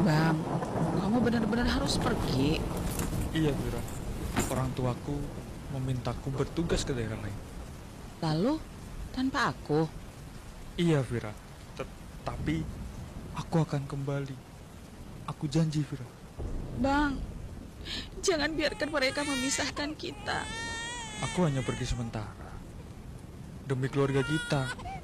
Bang, kamu benar-benar harus pergi. Iya, Vira. Orang tuaku memintaku bertugas ke daerah lain. Lalu, tanpa aku. Iya, Vira. Tapi aku akan kembali. Aku janji, Vira. Bang, jangan biarkan mereka memisahkan kita. Aku hanya pergi sementara. Demi keluarga kita.